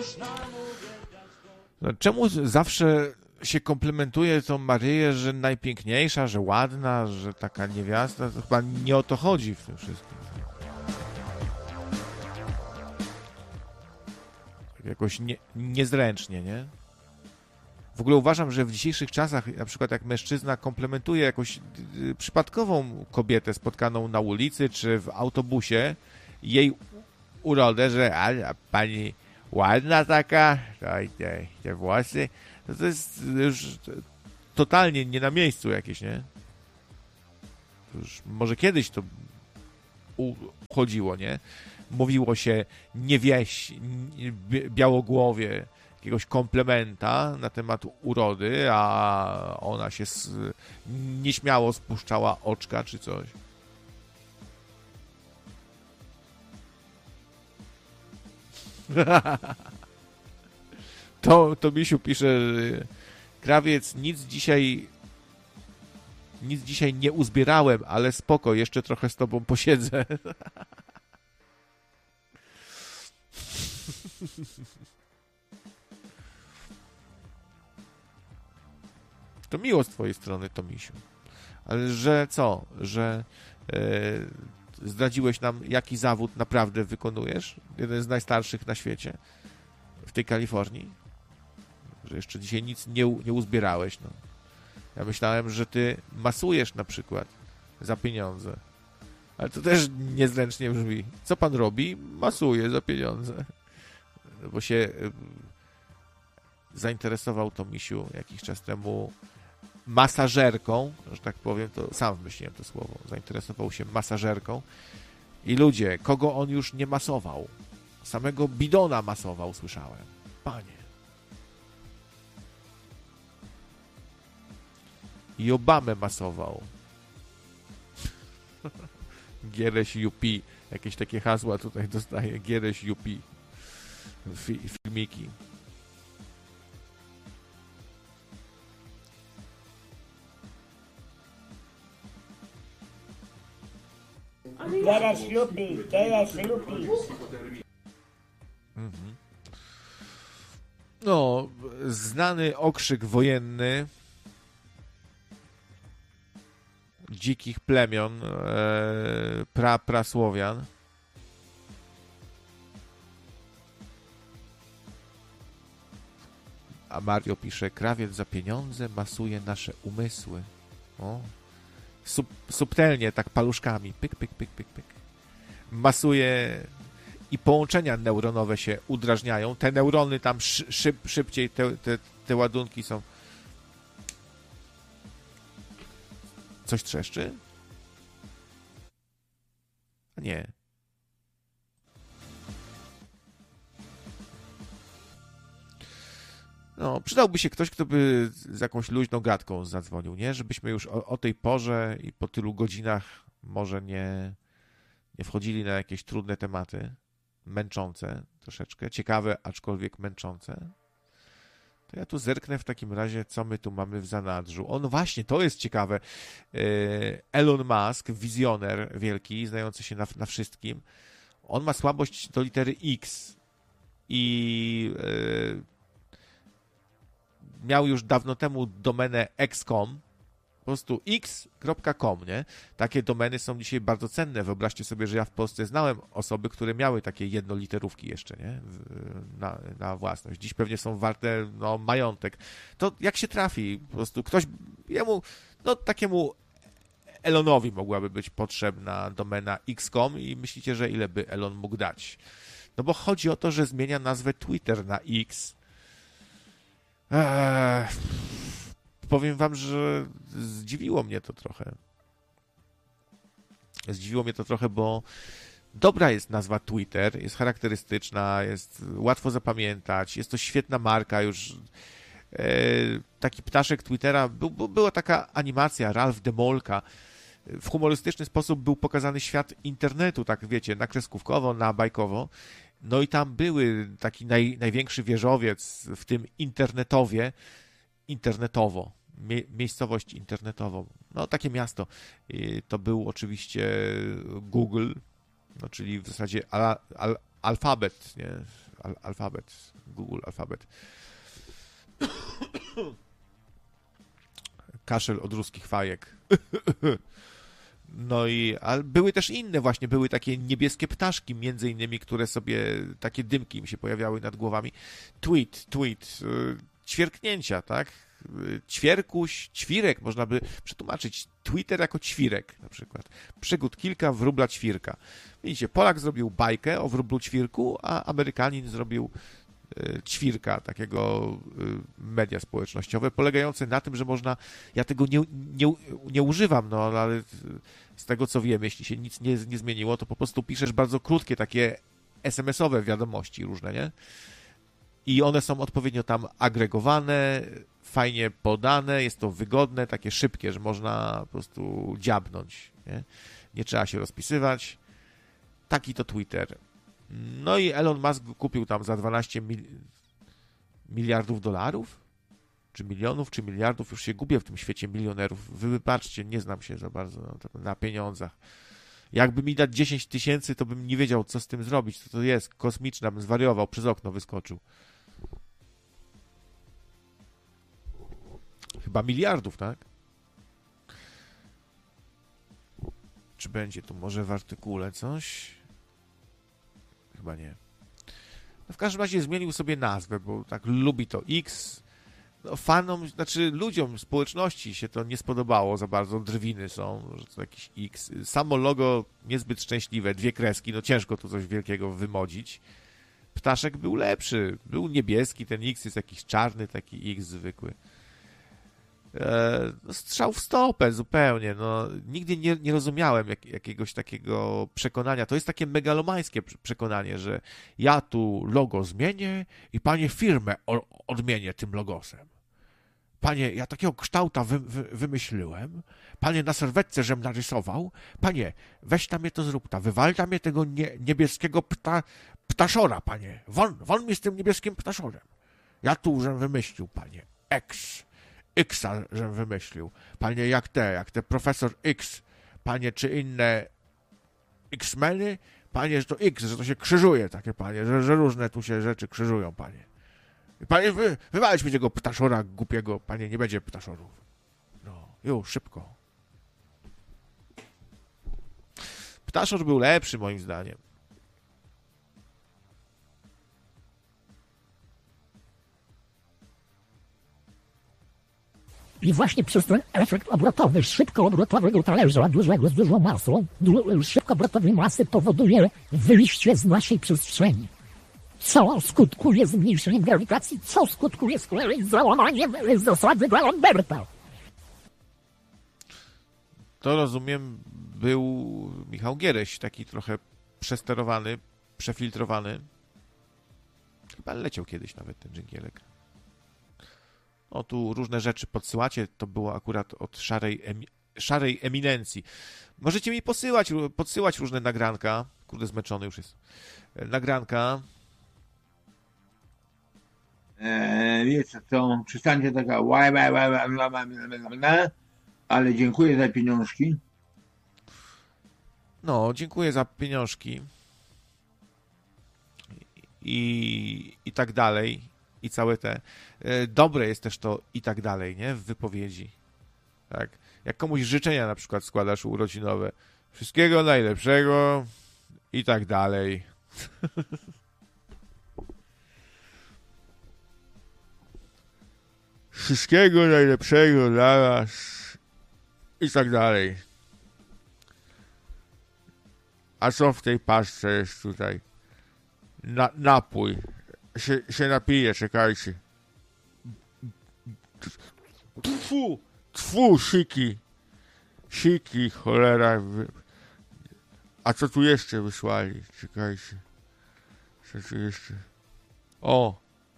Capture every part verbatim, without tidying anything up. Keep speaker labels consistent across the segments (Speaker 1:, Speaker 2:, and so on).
Speaker 1: No, czemu zawsze się komplementuje tą Maryję, że najpiękniejsza, że ładna, że taka niewiasta? To chyba nie o to chodzi w tym wszystkim. Jakoś nie, niezręcznie, nie? W ogóle uważam, że w dzisiejszych czasach, na przykład jak mężczyzna komplementuje jakąś y, przypadkową kobietę spotkaną na ulicy czy w autobusie, jej urodę, że a, a pani ładna taka, te, te włosy, to, to jest już totalnie nie na miejscu jakieś, nie? Już może kiedyś to uchodziło, nie? Mówiło się nie wieś, białogłowie, jakiegoś komplementa na temat urody, a ona się z, nieśmiało spuszczała oczka czy coś. To, to Misiu pisze, Krawiec, nic dzisiaj nic dzisiaj nie uzbierałem, ale spoko, jeszcze trochę z tobą posiedzę. To miło z twojej strony, to Misiu. Ale że co? Że e, zdradziłeś nam, jaki zawód naprawdę wykonujesz? Jeden z najstarszych na świecie. W tej Kalifornii. Że jeszcze dzisiaj nic nie, nie uzbierałeś. No. Ja myślałem, że ty masujesz na przykład za pieniądze. Ale to też niezręcznie brzmi. Co pan robi? Masuje za pieniądze. Bo się y, zainteresował to Misiu jakiś czas temu masażerką, że tak powiem, to sam wymyśliłem to słowo. Zainteresował się masażerką. I ludzie, kogo on już nie masował? Samego bidona masował, słyszałem. Panie. I Obamę masował. Giereś U P. Jakieś takie hasła tutaj dostaje. Giereś U P. Fi- filmiki.
Speaker 2: Giereś lupi, Giereś lupi.
Speaker 1: Mhm. No, znany okrzyk wojenny dzikich plemion e, pra, prasłowian. A Mario pisze, krawiec za pieniądze masuje nasze umysły. O. Sub, subtelnie, tak paluszkami. Pyk, pyk, pyk, pyk, pyk. Masuje i połączenia neuronowe się udrażniają. Te neurony tam szyb, szybciej, te, te, te ładunki są. Coś trzeszczy? A nie. No, przydałby się ktoś, kto by z jakąś luźną gadką zadzwonił, nie? Żebyśmy już o, o tej porze i po tylu godzinach może nie, nie wchodzili na jakieś trudne tematy, męczące troszeczkę, ciekawe, aczkolwiek męczące. To ja tu zerknę w takim razie, co my tu mamy w zanadrzu. O, no właśnie, to jest ciekawe. Elon Musk, wizjoner wielki, znający się na, na wszystkim, on ma słabość do litery X i yy, miał już dawno temu domenę X kropka com, po prostu x kropka com, nie? Takie domeny są dzisiaj bardzo cenne. Wyobraźcie sobie, że ja w Polsce znałem osoby, które miały takie jednoliterówki jeszcze, nie? Na, na własność. Dziś pewnie są warte, no, majątek. To jak się trafi? Po prostu ktoś, jemu, no, takiemu Elonowi mogłaby być potrzebna domena x kropka com i myślicie, że ile by Elon mógł dać? No bo chodzi o to, że zmienia nazwę Twitter na X. Eee, powiem wam, że zdziwiło mnie to trochę. Zdziwiło mnie to trochę, bo dobra jest nazwa Twitter, jest charakterystyczna, jest łatwo zapamiętać, jest to świetna marka już. Eee, taki ptaszek Twittera, był, była taka animacja Ralph Demolka. W humorystyczny sposób był pokazany świat internetu, tak wiecie, nakreskówkowo, na bajkowo. No i tam były taki naj, największy wieżowiec w tym internetowie, internetowo, mie, miejscowość internetową. No takie miasto. I to był oczywiście Google, no czyli w zasadzie al, al, alfabet, nie? al, alfabet, Google Alfabet. Kaszel od ruskich fajek. No i ale były też inne właśnie, były takie niebieskie ptaszki, między innymi, które sobie, takie dymki im się pojawiały nad głowami. Tweet, tweet, ćwierknięcia, tak? Ćwierkuś, ćwirek, można by przetłumaczyć Twitter jako ćwirek na przykład. Przygód kilka, wróbla ćwirka. Widzicie, Polak zrobił bajkę o wróblu ćwirku, a Amerykanin zrobił ćwirka, takiego media społecznościowe, polegające na tym, że można, ja tego nie, nie, nie używam, no ale z tego co wiem, jeśli się nic nie, nie zmieniło, to po prostu piszesz bardzo krótkie, takie es em esowe wiadomości różne, nie? I one są odpowiednio tam agregowane, fajnie podane, jest to wygodne, takie szybkie, że można po prostu dziabnąć, nie? Nie trzeba się rozpisywać. Taki to Twitter. No i Elon Musk kupił tam za dwanaście mil... miliardów dolarów? Czy milionów, czy miliardów? Już się gubię w tym świecie milionerów. Wy wybaczcie, nie znam się za bardzo na, na pieniądzach. Jakby mi dać dziesięć tysięcy, to bym nie wiedział, co z tym zrobić. Co to jest? Kosmiczna, bym zwariował, przez okno wyskoczył. Chyba miliardów, tak? Czy będzie tu może w artykule coś? Chyba nie. No w każdym razie zmienił sobie nazwę, bo tak lubi to X. No fanom, znaczy ludziom, społeczności się to nie spodobało za bardzo. Drwiny są, że to jakiś X. Samo logo niezbyt szczęśliwe, dwie kreski, no ciężko tu coś wielkiego wymodzić. Ptaszek był lepszy, był niebieski, ten X jest jakiś czarny, taki X zwykły. No, strzał w stopę zupełnie. No, nigdy nie, nie rozumiałem jak, jakiegoś takiego przekonania. To jest takie megalomańskie przekonanie, że ja tu logo zmienię i panie firmę o, odmienię tym logosem. Panie, ja takiego kształta wy, wy, wymyśliłem. Panie, na serwetce, żem narysował. Panie, weź tam mnie to zrób ta. Wywal tam mnie tego nie, niebieskiego pta, ptaszora, panie. Won, won mi z tym niebieskim ptaszorem. Ja tu, żem wymyślił, panie. X. Xa, żem wymyślił. Panie, jak te, jak te profesor X, panie, czy inne X-meny, panie, że to X, że to się krzyżuje, takie panie, że, że różne tu się rzeczy krzyżują, panie. Panie, wy, wywalić mi tego ptaszora głupiego, panie, nie będzie ptaszorów. No, już, szybko. Ptaszor był lepszy, moim zdaniem.
Speaker 3: I właśnie przez ten efekt obrotowy, szybkoobrotowego talerza dużego z dużą masą, du- szybkoobrotowej masy powoduje wyjście z naszej przestrzeni. Co skutkuje zmniejszeniem grawitacji, co skutkuje z kolei załamaniem zasady D'Alemberta.
Speaker 1: To rozumiem, był Michał Giereś, taki trochę przesterowany, przefiltrowany. Chyba leciał kiedyś nawet ten dżingielek. O, tu różne rzeczy podsyłacie, to było akurat od szarej, emi- szarej eminencji. Możecie mi posyłać, podsyłać różne nagranka. Kurde, zmęczony już jest. Nagranka.
Speaker 4: Eee, wiecie co, przestańcie taka łaj, łaj, łaj, łaj, łaj, łaj, łaj, ale dziękuję za pieniążki.
Speaker 1: No, dziękuję za pieniążki. I, i tak dalej. I całe te... Dobre jest też to i tak dalej, nie? W wypowiedzi. Tak. Jak komuś życzenia na przykład składasz urodzinowe. Wszystkiego najlepszego i tak dalej. Wszystkiego najlepszego dla was i tak dalej. A co w tej paczce jest tutaj? Na, napój. Się, się napije, czekajcie. Tfu, tfu, siki. Siki, cholera. A co tu jeszcze wysłali? Czekajcie. Co tu jeszcze? O!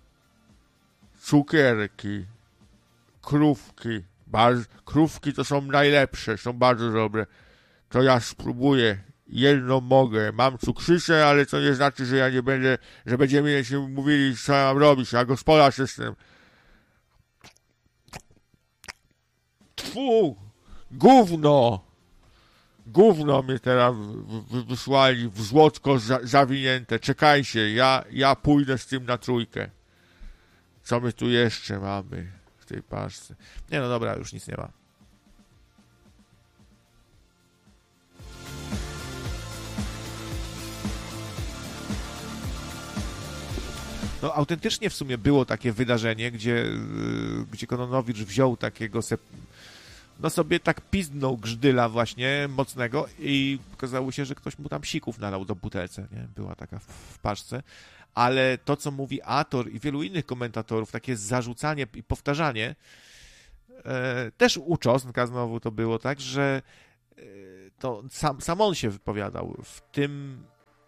Speaker 1: Cukierki. Krówki. Bardzo, krówki to są najlepsze, są bardzo dobre. To ja spróbuję. Jedno mogę. Mam cukrzycę, ale to nie znaczy, że ja nie będę, że będziemy się mówili, co mam robić. Ja gospodarz jestem. Tfu! Gówno! gówno mnie teraz w- w- wysłali w złotko za, zawinięte. Czekajcie, ja, ja pójdę z tym na trójkę. Co my tu jeszcze mamy w tej paczce? Nie no dobra, już nic nie ma. No autentycznie w sumie było takie wydarzenie, gdzie, yy, gdzie Kononowicz wziął takiego sep- no sobie tak pizdnął grzydyla właśnie mocnego i okazało się, że ktoś mu tam sików nalał do butelce, nie? Była taka w, w paczce. Ale to, co mówi Ator i wielu innych komentatorów, takie zarzucanie i powtarzanie, e, też u Czosnka znowu to było tak, że e, to sam, sam on się wypowiadał w tym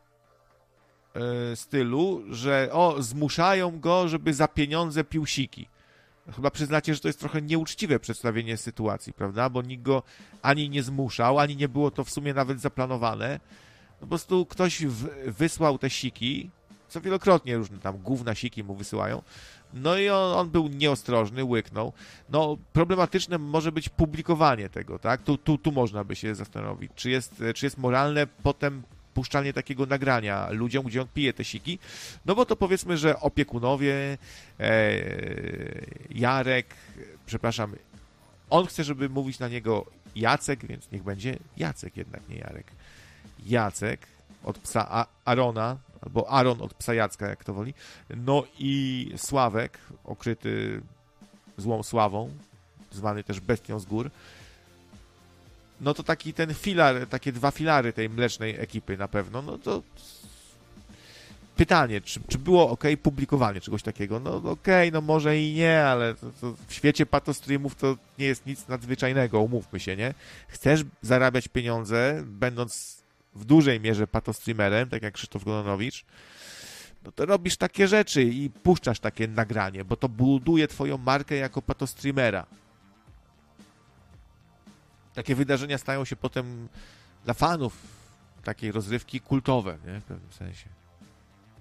Speaker 1: e, stylu, że o, zmuszają go, żeby za pieniądze pił siki. Chyba przyznacie, że to jest trochę nieuczciwe przedstawienie sytuacji, prawda? Bo nikt go ani nie zmuszał, ani nie było to w sumie nawet zaplanowane. No po prostu ktoś w, wysłał te siki, co wielokrotnie różne tam gówna siki mu wysyłają. No i on, on był nieostrożny, łyknął. No problematyczne może być publikowanie tego, tak? Tu, tu, tu można by się zastanowić, czy jest, czy jest moralne potem puszczanie takiego nagrania ludziom, gdzie on pije te siki, no bo to powiedzmy, że opiekunowie, e, Jarek, przepraszam, on chce, żeby mówić na niego Jacek, więc niech będzie Jacek jednak, nie Jarek. Jacek od psa A- Arona, albo Aaron od psa Jacka, jak to woli, no i Sławek, okryty złą sławą, zwany też bestią z gór, no to taki ten filar, takie dwa filary tej mlecznej ekipy na pewno, no to pytanie, czy, czy było ok publikowanie czegoś takiego? No okej, okay, no może i nie, ale to, to w świecie patostreamów to nie jest nic nadzwyczajnego, umówmy się, nie? Chcesz zarabiać pieniądze, będąc w dużej mierze patostreamerem, tak jak Krzysztof Kononowicz, no to robisz takie rzeczy i puszczasz takie nagranie, bo to buduje twoją markę jako patostreamera. Takie wydarzenia stają się potem dla fanów takiej rozrywki kultowe, nie? W pewnym sensie.